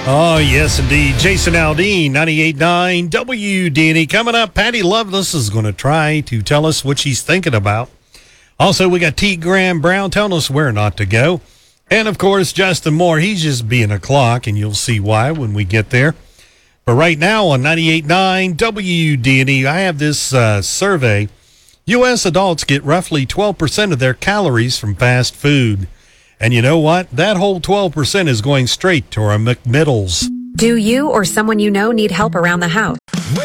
Oh, yes, indeed. Jason Aldean, 98.9 WDNE. Coming up, Patty Loveless is going to try to tell us what she's thinking about. Also, we got T. Graham Brown telling us where not to go. And, of course, Justin Moore. He's just being a clock, and you'll see why when we get there. But right now on 98.9 WDNE, I have this survey. U.S. adults get roughly 12% of their calories from fast food. And you know what? That whole 12% is going straight to our McMiddles. Do you or someone you know need help around the house?